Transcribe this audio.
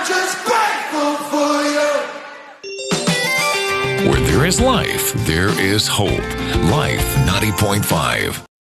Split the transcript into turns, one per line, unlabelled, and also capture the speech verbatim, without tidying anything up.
just grateful for you.
Where there is life, there is hope. Life ninety point five.